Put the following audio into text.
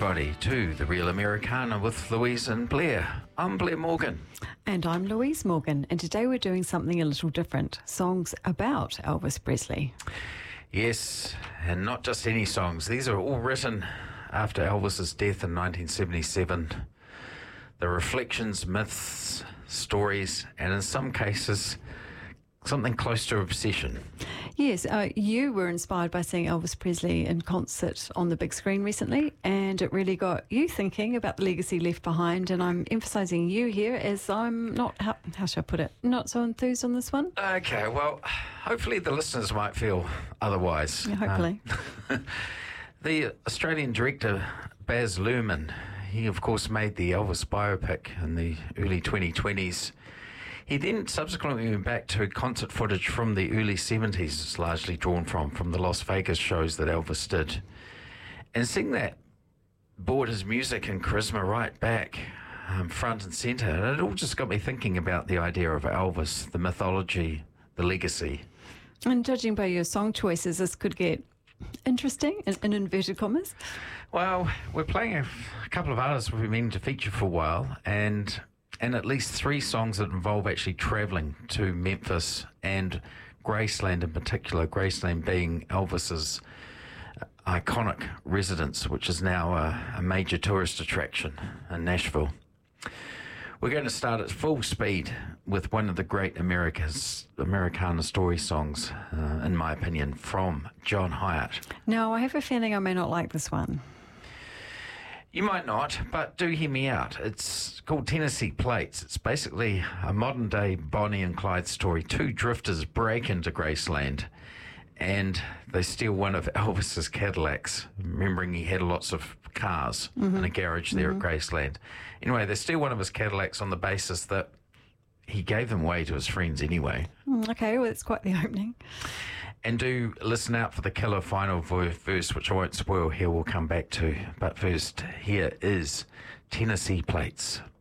everybody to The Real Americana with Louise and Blair. I'm Blair Morgan. And I'm Louise Morgan, and today we're doing something a little different. Songs about Elvis Presley. Yes, and not just any songs. These are all written after Elvis's death in 1977. The reflections, myths, stories, and in some cases, something close to obsession. Yes, you were inspired by seeing Elvis Presley in concert on the big screen recently, and it really got you thinking about the legacy left behind. And I'm emphasising you here, as I'm not, how should I put it, not so enthused on this one. Okay, well, hopefully the listeners might feel otherwise. Yeah, hopefully. The Australian director, Baz Luhrmann, he of course made the Elvis biopic in the early 2020s. He then subsequently went back to concert footage from the early 70s, it's largely drawn from the Las Vegas shows that Elvis did. And seeing that brought his music and charisma right back, front and centre. And it all just got me thinking about the idea of Elvis, the mythology, the legacy. And judging by your song choices, this could get interesting, in inverted commas. Well, we're playing a couple of artists we've been meaning to feature for a while, and at least 3 songs that involve actually travelling to Memphis and Graceland in particular, Graceland being Elvis's iconic residence, which is now a major tourist attraction in Nashville. We're going to start at full speed with one of the great Americana story songs, in my opinion, from John Hiatt. Now, I have a feeling I may not like this one. You might not, but do hear me out. It's called Tennessee Plates. It's basically a modern-day Bonnie and Clyde story. 2 drifters break into Graceland and they steal one of Elvis's Cadillacs, remembering he had lots of cars in a garage there at Graceland. Anyway, they steal one of his Cadillacs on the basis that he gave them away to his friends anyway. Okay, well, it's quite the opening. And do listen out for the killer final verse, which I won't spoil here, we'll come back to. But first, here is Tennessee Plates.